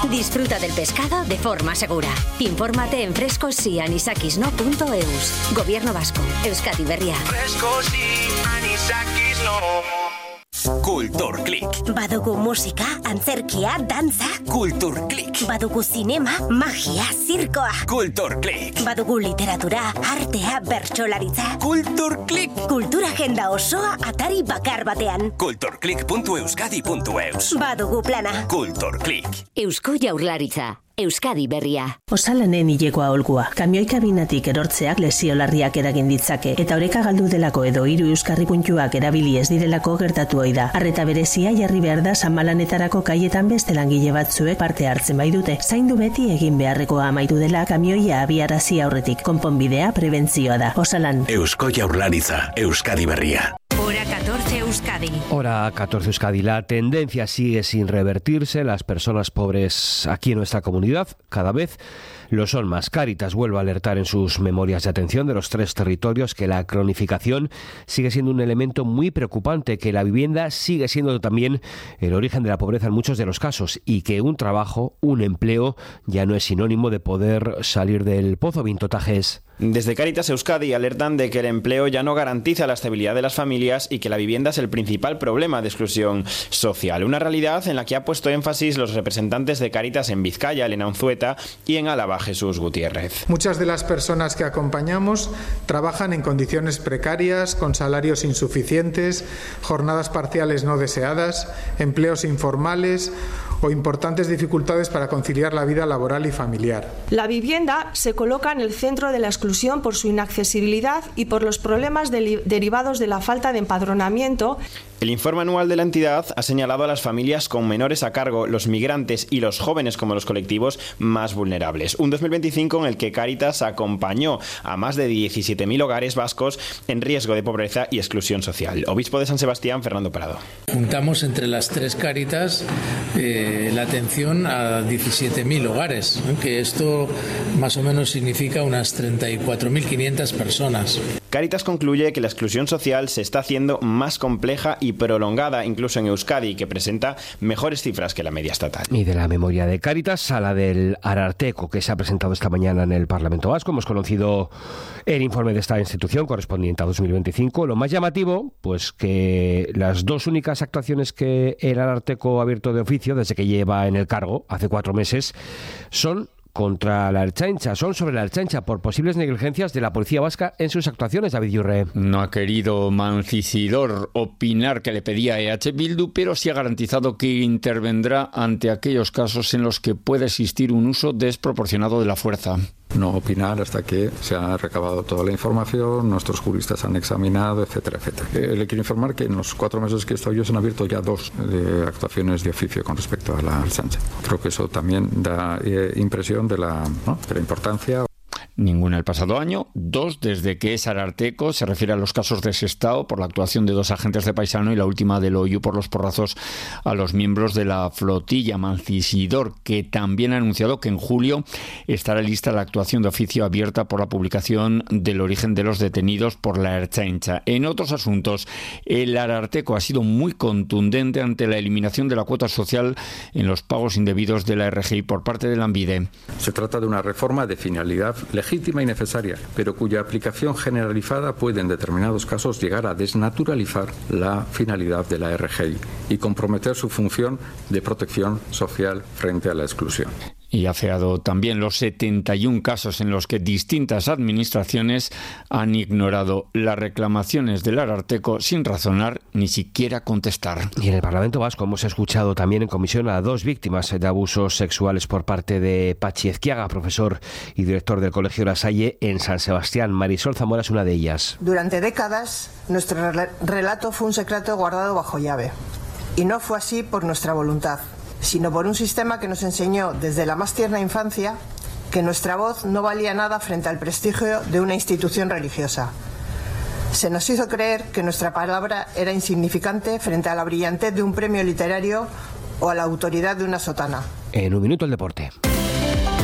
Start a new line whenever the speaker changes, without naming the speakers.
Disfruta del pescado de forma segura. Infórmate en frescosyanisaquisno.eus. Gobierno Vasco, Euskadi Berria.
Kulturklik.
Badugu musika, antzerkia, dantza.
Kulturklik.
Badugu zinema, magia, zirkoa.
Kulturklik.
Badugu literatura, artea, bertsolaritza.
Kulturklik.
Kultura agenda osoa atari bakar batean.
Kulturklik.euskadi.eus.
Badugu plana.
Kulturklik.
Eusko Jaurlaritza, Euskadi Berria.
Osalanen hileko aholkua. Kamioi kabinatik erortzeak lesio larriak eragin ditzake eta oreka galdu delako edo hiru euskarri puntuak erabili ez direlako gertatu ohi da. Arreta berezia jarri behar da Sanmalanetarako kaietan beste langile batzuek parte hartzen bai dute. Zaindu beti egin beharrekoa amaitu dela kamioia abiarazi aurretik. Konponbidea prebentzioa da. Osalan.
Eusko Jaurlaritza, Euskadi Berria.
Hora 14 Euskadi.
Hora 14 Euskadi. La tendencia sigue sin revertirse. Las personas pobres aquí en nuestra comunidad cada vez lo son más. Cáritas vuelve a alertar en sus memorias de atención de los 3 territorios que la cronificación sigue siendo un elemento muy preocupante, que la vivienda sigue siendo también el origen de la pobreza en muchos de los casos y que un trabajo, un empleo, ya no es sinónimo de poder salir del pozo. Vinto Tajes.
Desde Cáritas Euskadi alertan de que el empleo ya no garantiza la estabilidad de las familias y que la vivienda es el principal problema de exclusión social. Una realidad en la que ha puesto énfasis los representantes de Cáritas en Vizcaya, Elena Unzueta, y en Álava, Jesús Gutiérrez.
Muchas de las personas que acompañamos trabajan en condiciones precarias, con salarios insuficientes, jornadas parciales no deseadas, empleos informales o importantes dificultades para conciliar la vida laboral y familiar.
La vivienda se coloca en el centro de la exclusión por su inaccesibilidad y por los problemas derivados de la falta de empadronamiento.
El informe anual de la entidad ha señalado a las familias con menores a cargo, los migrantes y los jóvenes como los colectivos más vulnerables. Un 2025 en el que Cáritas acompañó a más de 17.000 hogares vascos en riesgo de pobreza y exclusión social. Obispo de San Sebastián, Fernando Prado.
Juntamos entre las 3 Cáritas la atención a 17.000 hogares, que esto más o menos significa unas 34.500 personas.
Cáritas concluye que la exclusión social se está haciendo más compleja y prolongada, incluso en Euskadi, que presenta mejores cifras que la media estatal.
Y de la memoria de Cáritas a la del Ararteko, que se ha presentado esta mañana en el Parlamento Vasco. Hemos conocido el informe de esta institución correspondiente a 2025. Lo más llamativo, pues que las 2 únicas actuaciones que el Ararteko ha abierto de oficio desde que lleva en el cargo, hace 4 meses, son contra la Ertzaintza, son sobre la Ertzaintza por posibles negligencias de la policía vasca en sus actuaciones. David Yurre.
No ha querido Mancisidor opinar que le pedía EH Bildu, pero sí ha garantizado que intervendrá ante aquellos casos en los que pueda existir un uso desproporcionado de la fuerza.
No opinar hasta que se ha recabado toda la información, nuestros juristas han examinado, etcétera, etcétera. Le quiero informar que en los 4 meses que estoy yo se han abierto ya 2 actuaciones de oficio con respecto a la Ertzaintza. Creo que eso también da impresión de la importancia.
Ninguna el pasado año, 2 desde que es Ararteko, se refiere a los casos de Sestao por la actuación de 2 agentes de Paisano y la última del OIU por los porrazos a los miembros de la flotilla. Mancisidor, que también ha anunciado que en julio estará lista la actuación de oficio abierta por la publicación del origen de los detenidos por la Ertzaintza. En otros asuntos, el Ararteko ha sido muy contundente ante la eliminación de la cuota social en los pagos indebidos de la RGI por parte de Lanbide.
Se trata de una reforma de finalidad legítima y necesaria, pero cuya aplicación generalizada puede en determinados casos llegar a desnaturalizar la finalidad de la RGI y comprometer su función de protección social frente a la exclusión.
Y ha afeado también los 71 casos en los que distintas administraciones han ignorado las reclamaciones del Ararteko sin razonar ni siquiera contestar.
Y en el Parlamento Vasco hemos escuchado también en comisión a 2 víctimas de abusos sexuales por parte de Patxi Ezquiaga, profesor y director del Colegio La Salle en San Sebastián. Marisol Zamora es una de ellas.
Durante décadas, nuestro relato fue un secreto guardado bajo llave. Y no fue así por nuestra voluntad, sino por un sistema que nos enseñó desde la más tierna infancia que nuestra voz no valía nada frente al prestigio de una institución religiosa. Se nos hizo creer que nuestra palabra era insignificante frente a la brillantez de un premio literario o a la autoridad de una sotana.
En un minuto el deporte.